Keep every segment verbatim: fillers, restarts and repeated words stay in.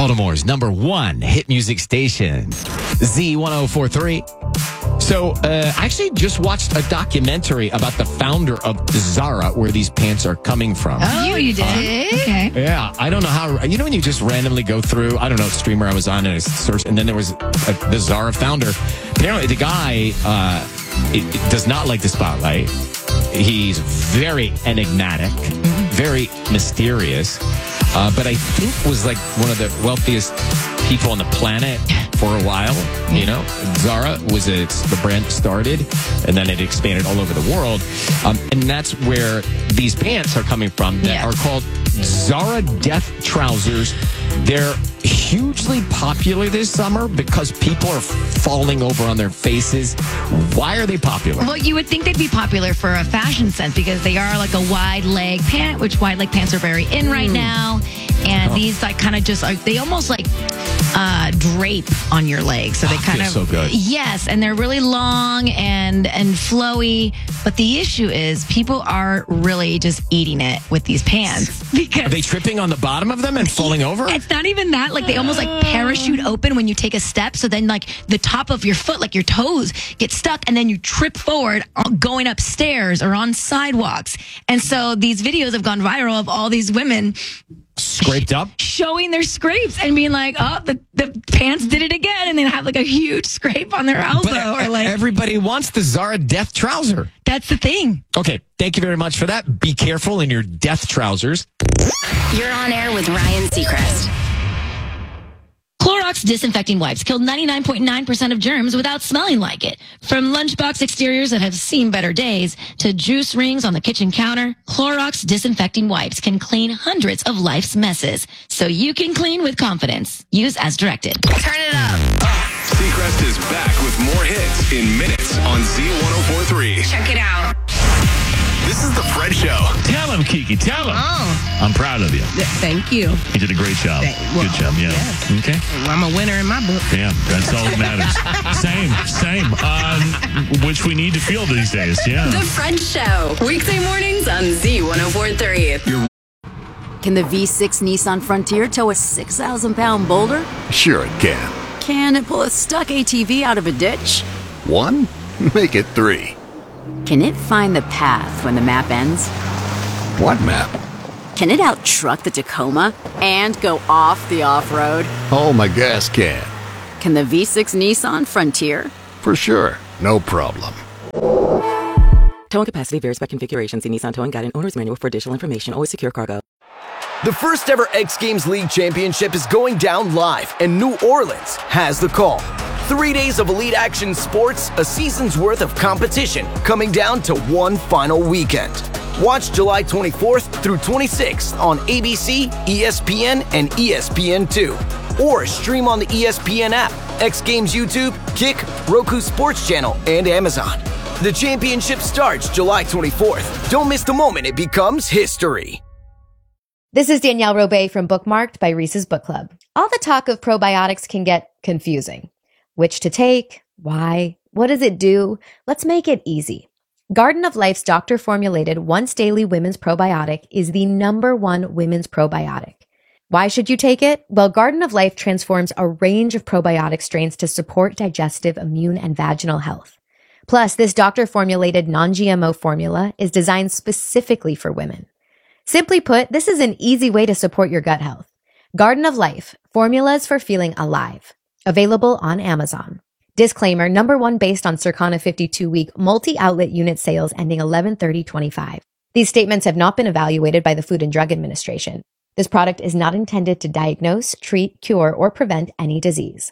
Baltimore's number one hit music station, Z ten forty-three. So, uh, I actually just watched a documentary about the founder of Zara, where these pants are coming from. Oh, you, you did? Uh, okay. Yeah, I don't know how, you know when you just randomly go through, I don't know, streamer I was on and I searched, and then there was a, the Zara founder. Apparently, the guy uh, it, it does not like the spotlight. He's very enigmatic, very mysterious, uh, but I think was like one of the wealthiest people on the planet for a while. You know, Zara was a, the brand started, and then it expanded all over the world. Um, and that's where these pants are coming from that yeah. are called Zara Death Trousers. They're hugely popular this summer because people are falling over on their faces. Why are they popular? Well, you would think they'd be popular for a fashion sense because they are like a wide leg pant, which wide leg pants are very in right mm. now. And oh. these like kind of just like, they almost like uh, drape on your legs. So they oh, kind of, so good. Yes. And they're really long and, and flowy. But the issue is people are really just eating it with these pants. Because are they tripping on the bottom of them and falling over? It's not even that. Like they almost like parachute open when you take a step. So then like the top of your foot, like your toes get stuck and then you trip forward going upstairs or on sidewalks. And so these videos have gone viral of all these women scraped up, showing their scrapes and being like, oh, the, the pants did it again. And then have like a huge scrape on their elbow. But or like everybody wants the Zara Death Trouser. That's the thing. Okay. Thank you very much for that. Be careful in your death trousers. You're on air with Ryan Seacrest. Clorox disinfecting wipes killed ninety-nine point nine percent of germs without smelling like it. From lunchbox exteriors that have seen better days to juice rings on the kitchen counter, Clorox disinfecting wipes can clean hundreds of life's messes. So you can clean with confidence. Use as directed. Turn it up. Seacrest is back with more hits in minutes on Z ten forty-three. Check it out. This is the Fred Show. Tell him, Kiki. Tell him. Oh. I'm proud of you. Th- thank you. You did a great job. Thank, well, Good job, yeah. Yes. Okay. I'm a winner in my book. Yeah, that's all that matters. same, same. Um, which we need to feel these days, yeah. The Fred Show. Weekday mornings on Z ten forty-three. Can the V six Nissan Frontier tow a six thousand pound boulder? Sure it can. Can it pull a stuck A T V out of a ditch? One? Make it three. Can it find the path when the map ends? What map? Can it out-truck the Tacoma and go off the off-road? Oh, my gas can. Can the V six Nissan Frontier? For sure. No problem. Towing capacity varies by configuration. See Nissan Towing Guide and Owner's Manual for additional information. Always secure cargo. The first ever X Games League Championship is going down live, and New Orleans has the call. Three days of elite action sports, a season's worth of competition, coming down to one final weekend. Watch July twenty-fourth through twenty-sixth on A B C, E S P N, and E S P N two. Or stream on the E S P N app, X Games YouTube, Kick, Roku Sports Channel, and Amazon. The championship starts July twenty-fourth. Don't miss the moment it becomes history. This is Danielle Robay from Bookmarked by Reese's Book Club. All the talk of probiotics can get confusing. Which to take? Why? What does it do? Let's make it easy. Garden of Life's doctor-formulated once-daily women's probiotic is the number one women's probiotic. Why should you take it? Well, Garden of Life transforms a range of probiotic strains to support digestive, immune, and vaginal health. Plus, this doctor-formulated non-G M O formula is designed specifically for women. Simply put, this is an easy way to support your gut health. Garden of Life, formulas for feeling alive. Available on Amazon. Disclaimer, number one based on Circana fifty-two week multi-outlet unit sales ending eleven thirty twenty-five. These statements have not been evaluated by the Food and Drug Administration. This product is not intended to diagnose, treat, cure, or prevent any disease.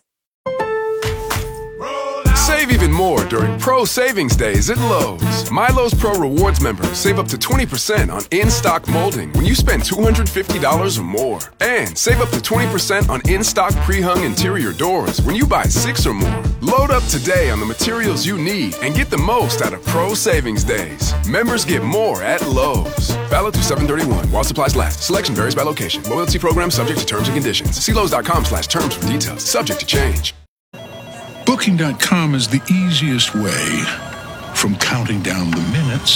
Save even more during Pro Savings Days at Lowe's. MyLowe's Pro Rewards members save up to twenty percent on in-stock molding when you spend two hundred fifty dollars or more. And save up to twenty percent on in-stock pre-hung interior doors when you buy six or more. Load up today on the materials you need and get the most out of Pro Savings Days. Members get more at Lowe's. Valid through seven thirty-one while supplies last. Selection varies by location. Loyalty program subject to terms and conditions. See Lowe's.com slash terms for details. Subject to change. Booking dot com is the easiest way from counting down the minutes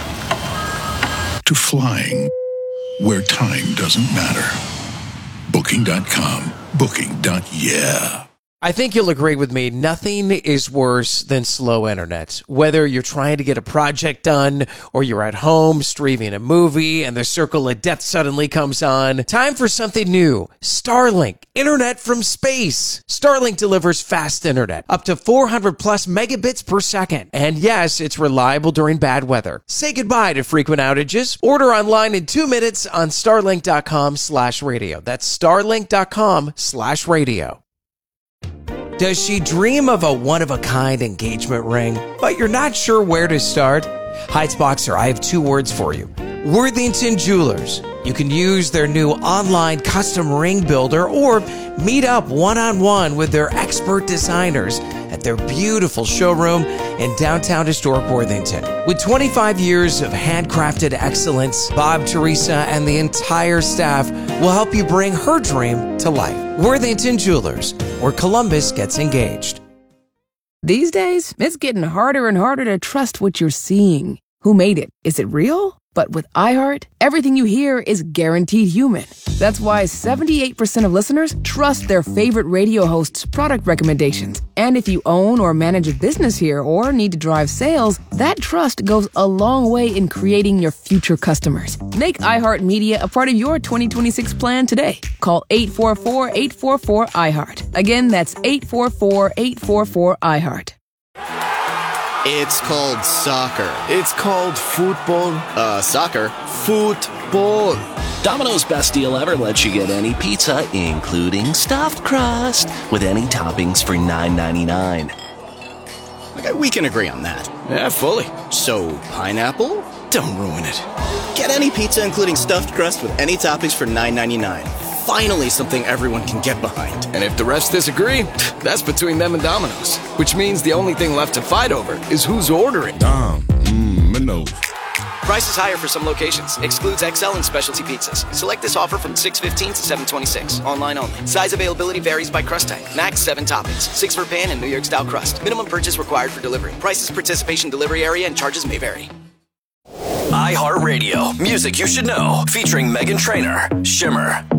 to flying where time doesn't matter. Booking. Booking dot com. Booking. Yeah. I think you'll agree with me, nothing is worse than slow internet. Whether you're trying to get a project done or you're at home streaming a movie and the circle of death suddenly comes on, time for something new. Starlink, internet from space. Starlink delivers fast internet, up to four hundred plus megabits per second. And yes, it's reliable during bad weather. Say goodbye to frequent outages. Order online in two minutes on starlink dot com slash radio. That's starlink dot com slash radio. Does she dream of a one-of-a-kind engagement ring, but you're not sure where to start? Heights Boxer, I have two words for you. Worthington Jewelers. You can use their new online custom ring builder or meet up one-on-one with their expert designers at their beautiful showroom in downtown historic Worthington. With twenty-five years of handcrafted excellence, Bob, Teresa, and the entire staff will help you bring her dream to life. Worthington Jewelers, where Columbus gets engaged. These days, it's getting harder and harder to trust what you're seeing. Who made it? Is it real? But with iHeart, everything you hear is guaranteed human. That's why seventy-eight percent of listeners trust their favorite radio hosts' product recommendations. And if you own or manage a business here or need to drive sales, that trust goes a long way in creating your future customers. Make iHeartMedia a part of your twenty twenty-six plan today. Call eight four four, eight four four, iHeart. Again, that's eight four four, eight four four, iHeart. It's called soccer. It's called football. Uh, soccer. Football. Domino's Best Deal Ever lets you get any pizza, including stuffed crust, with any toppings for nine ninety-nine. Okay, we can agree on that. Yeah, fully. So, pineapple? Don't ruin it. Get any pizza, including stuffed crust, with any toppings for nine ninety-nine. Finally, something everyone can get behind. And if the refs disagree, that's between them and Domino's. Which means the only thing left to fight over is who's ordering. Dom, mmm, Minos. Price is higher for some locations. Excludes X L and specialty pizzas. Select this offer from six fifteen to seven twenty-six. Online only. Size availability varies by crust type. Max seven toppings. Six for pan and New York style crust. Minimum purchase required for delivery. Prices, participation, delivery area, and charges may vary. iHeartRadio. Music you should know. Featuring Meghan Trainor, Shimmer,